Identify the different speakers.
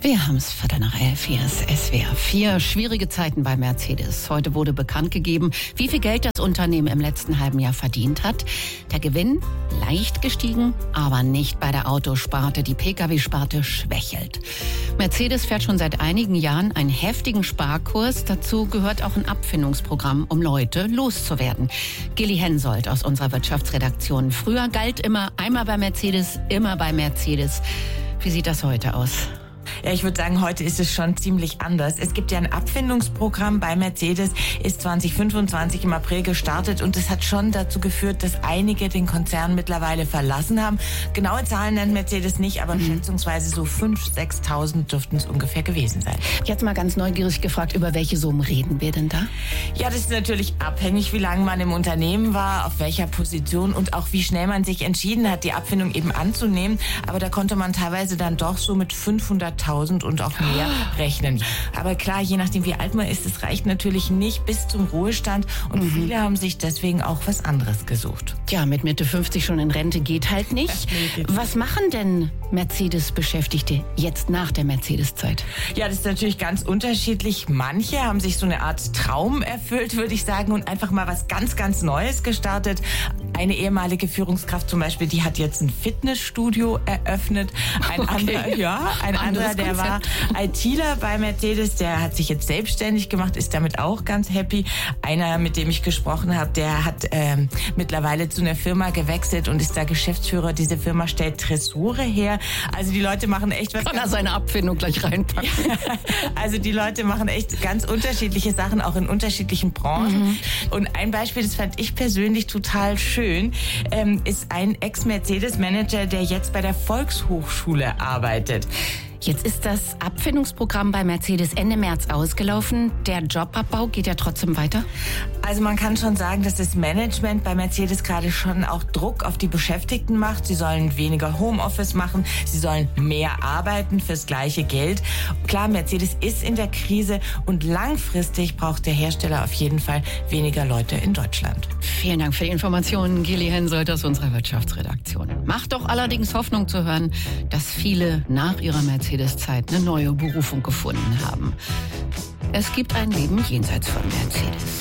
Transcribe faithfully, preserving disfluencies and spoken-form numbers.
Speaker 1: Wir haben es Viertel nach elf, hier ist S W R vier. Schwierige Zeiten bei Mercedes. Heute wurde bekannt gegeben, wie viel Geld das Unternehmen im letzten halben Jahr verdient hat. Der Gewinn leicht gestiegen, aber nicht bei der Autosparte. Die Pkw-Sparte schwächelt. Mercedes fährt schon seit einigen Jahren einen heftigen Sparkurs. Dazu gehört auch ein Abfindungsprogramm, um Leute loszuwerden. Gilly Hensoldt aus unserer Wirtschaftsredaktion. Früher galt immer, einmal bei Mercedes, immer bei Mercedes. Wie sieht das heute aus?
Speaker 2: Ja, ich würde sagen, heute ist es schon ziemlich anders. Es gibt ja ein Abfindungsprogramm bei Mercedes, ist zwanzig fünfundzwanzig im April gestartet und es hat schon dazu geführt, dass einige den Konzern mittlerweile verlassen haben. Genaue Zahlen nennt Mercedes nicht, aber mhm. schätzungsweise so fünftausend, sechstausend dürften es ungefähr gewesen sein.
Speaker 1: Jetzt mal ganz neugierig gefragt, über welche Summen reden wir denn da?
Speaker 2: Ja, das ist natürlich abhängig, wie lange man im Unternehmen war, auf welcher Position und auch wie schnell man sich entschieden hat, die Abfindung eben anzunehmen. Aber da konnte man teilweise dann doch so mit fünfhunderttausend und auch mehr rechnen. Aber klar, je nachdem wie alt man ist, es reicht natürlich nicht bis zum Ruhestand und mhm. viele haben sich deswegen auch was anderes gesucht.
Speaker 1: Tja, mit Mitte fünfzig schon in Rente geht halt nicht. Was machen denn Mercedes-Beschäftigte jetzt nach der Mercedes-Zeit?
Speaker 2: Ja, das ist natürlich ganz unterschiedlich. Manche haben sich so eine Art Traum erfüllt, würde ich sagen, und einfach mal was ganz, ganz Neues gestartet. Eine ehemalige Führungskraft zum Beispiel, die hat jetzt ein Fitnessstudio eröffnet. Ein okay. anderer, ja, ein anderer, der war ITler bei Mercedes, der hat sich jetzt selbstständig gemacht, ist damit auch ganz happy. Einer, mit dem ich gesprochen habe, der hat ähm, mittlerweile zu einer Firma gewechselt und ist da Geschäftsführer. Diese Firma stellt Tresore her. Also die Leute machen echt was.
Speaker 1: Kann er seine Abfindung gleich reinpacken.
Speaker 2: Also die Leute machen echt ganz unterschiedliche Sachen, auch in unterschiedlichen Branchen. Mhm. Und ein Beispiel, das fand ich persönlich total schön, ähm, ist ein Ex-Mercedes-Manager, der jetzt bei der Volkshochschule arbeitet.
Speaker 1: Jetzt ist das Abfindungsprogramm bei Mercedes Ende März ausgelaufen. Der Jobabbau geht ja trotzdem weiter?
Speaker 2: Also man kann schon sagen, dass das Management bei Mercedes gerade schon auch Druck auf die Beschäftigten macht. Sie sollen weniger Homeoffice machen, sie sollen mehr arbeiten fürs gleiche Geld. Klar, Mercedes ist in der Krise und langfristig braucht der Hersteller auf jeden Fall weniger Leute in Deutschland.
Speaker 1: Vielen Dank für die Informationen, Gilly Hensoldt aus unserer Wirtschaftsredaktion. Macht doch allerdings Hoffnung zu hören, dass viele nach ihrer Mercedes-Zeit eine neue Berufung gefunden haben. Es gibt ein Leben jenseits von Mercedes.